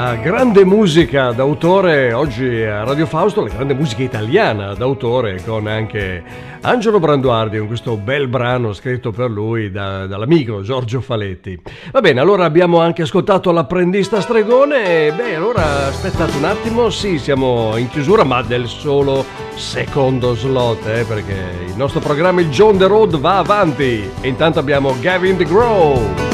La grande musica d'autore oggi a Radio Fausto, la grande musica italiana d'autore con anche Angelo Branduardi con questo bel brano scritto per lui dall'amico Giorgio Faletti. Va bene, allora abbiamo anche ascoltato L'apprendista stregone. Beh, allora aspettate un attimo, sì, siamo in chiusura ma del solo secondo slot, perché il nostro programma il John the Road va avanti e intanto abbiamo Gavin DeGraw.